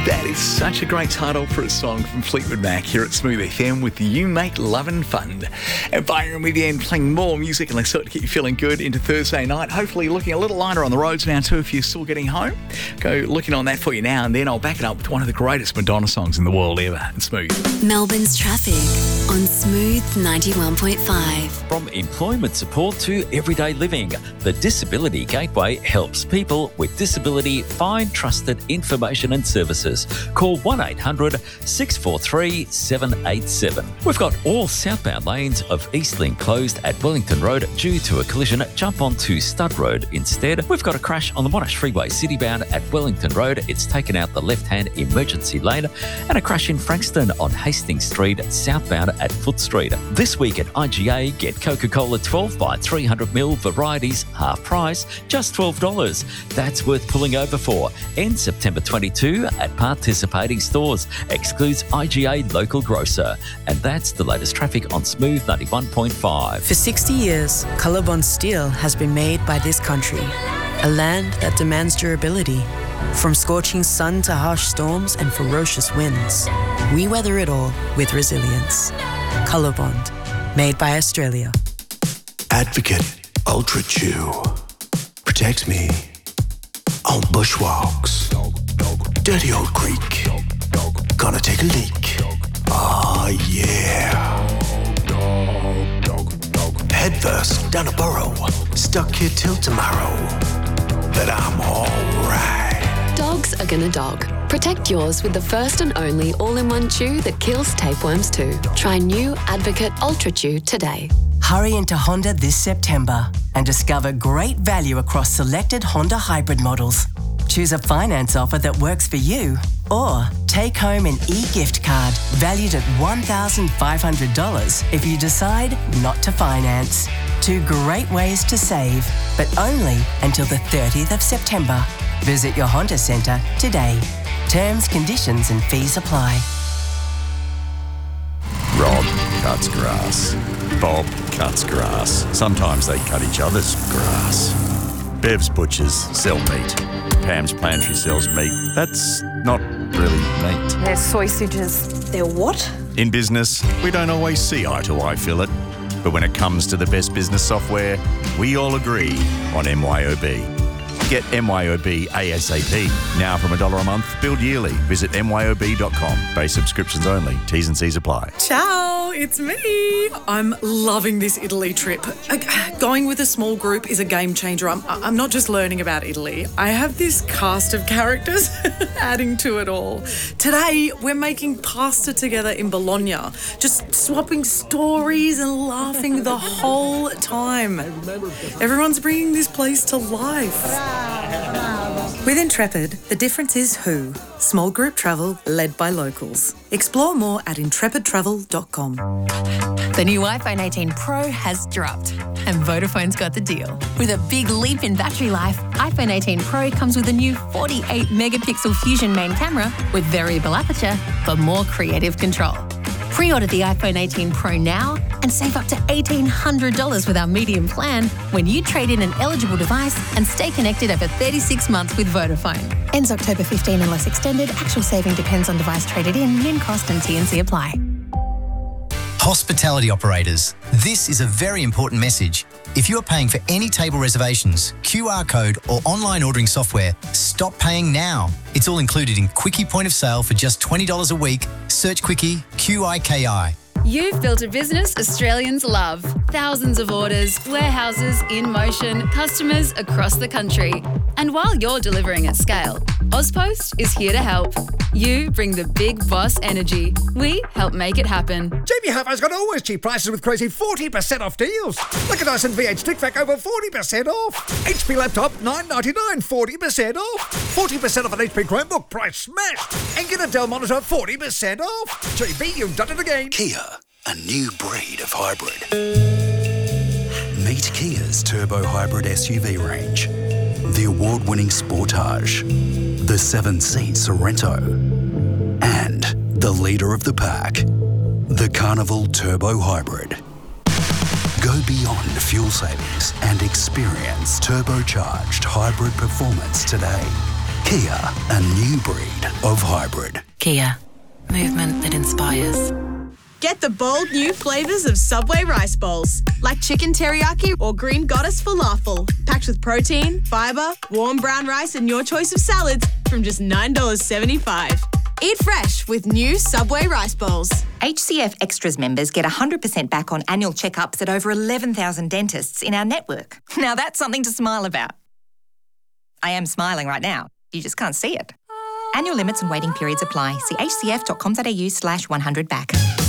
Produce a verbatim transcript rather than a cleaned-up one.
That is such a great title for a song from Fleetwood Mac here at Smooth F M with You Make Lovin' Fun. And Byron with you and playing more music and let's start to get you feeling good into Thursday night. Hopefully looking a little lighter on the roads now too if you're still getting home. Go looking on that for you now and then I'll back it up with one of the greatest Madonna songs in the world ever. It's Smooth. Melbourne's traffic on Smooth ninety-one point five. From employment support to everyday living, the Disability Gateway helps people with disability find trusted information and services. Call one eight hundred six four three seven eight seven. We've got all southbound lanes of Eastlink closed at Wellington Road due to a collision. Jump onto Stud Road instead. We've got a crash on the Monash Freeway citybound at Wellington Road. It's taken out the left-hand emergency lane, and a crash in Frankston on Hastings Street southbound at Foot Street. This week at I G A, get Coca-Cola twelve by three hundred milliliter varieties half price, just twelve dollars. That's worth pulling over for. End September twenty-second at participating stores. Excludes I G A local grocer. And that's the latest traffic on Smooth ninety-one point five. For sixty years, Colorbond steel has been made by this country, a land that demands durability. From scorching sun to harsh storms and ferocious winds, we weather it all with resilience. Colorbond, made by Australia. Advocate Ultra Chew protects me on bushwalks, dirty old creek, gonna take a leak. Oh yeah. Head first down a burrow, stuck here till tomorrow, but I'm alright. Dogs are gonna dog. Protect yours with the first and only all-in-one chew that kills tapeworms too. Try new Advocate Ultra Chew today. Hurry into Honda this September and discover great value across selected Honda hybrid models. Choose a finance offer that works for you, or take home an e-gift card valued at one thousand five hundred dollars if you decide not to finance. Two great ways to save, but only until the thirtieth of September. Visit your Honda Centre today. Terms, conditions and fees apply. Rob cuts grass. Bob cuts grass. Sometimes they cut each other's grass. Bev's butchers sell meat. Pam's pantry sells meat. That's not really meat. They're sausages. They're what? In business, we don't always see eye to eye, Philip. But when it comes to the best business software, we all agree on M Y O B. Get M Y O B ASAP. Now from a dollar a month, billed yearly. Visit M Y O B dot com. Base subscriptions only. T's and C's apply. Ciao, it's me. I'm loving this Italy trip. Going with a small group is a game changer. I'm, I'm not just learning about Italy. I have this cast of characters adding to it all. Today, we're making pasta together in Bologna, just swapping stories and laughing the whole time. Everyone's bringing this place to life. With Intrepid, the difference is who. Small group travel led by locals. Explore more at intrepid travel dot com. The new iPhone eighteen Pro has dropped, and Vodafone's got the deal. With a big leap in battery life, iPhone eighteen Pro comes with a new forty-eight megapixel Fusion main camera with variable aperture for more creative control. Pre-order the iPhone eighteen Pro now and save up to eighteen hundred dollars with our medium plan when you trade in an eligible device and stay connected over thirty-six months with Vodafone. Ends October fifteenth unless extended. Actual saving depends on device traded in, min cost and T and C apply. Hospitality operators, this is a very important message. If you are paying for any table reservations, Q R code or online ordering software, stop paying now. It's all included in Quickie Point of Sale for just twenty dollars a week. Search Quickie, Q I K I. You've built a business Australians love. Thousands of orders, warehouses in motion, customers across the country. And while you're delivering at scale, Ozpost is here to help. You bring the big boss energy. We help make it happen. J B Hi-Fi's got always cheap prices with crazy forty percent off deals. Look at Dyson V eight Stick Vac over forty percent off. H P laptop nine ninety-nine, forty percent off. forty percent off an H P Chromebook, price smashed. And get a Dell monitor forty percent off. J B, you've done it again. Kia, a new breed of hybrid. Meet Kia's Turbo Hybrid S U V range. The award-winning Sportage, the seven-seat Sorento, and the leader of the pack, the Carnival Turbo Hybrid. Go beyond fuel savings and experience turbocharged hybrid performance today. Kia, a new breed of hybrid. Kia. Movement that inspires. Get the bold new flavours of Subway rice bowls, like chicken teriyaki or green goddess falafel, packed with protein, fibre, warm brown rice and your choice of salads from just nine dollars seventy-five. Eat fresh with new Subway rice bowls. H C F Extras members get one hundred percent back on annual checkups at over eleven thousand dentists in our network. Now that's something to smile about. I am smiling right now. You just can't see it. Annual limits and waiting periods apply. See hcf.com.au slash 100 back.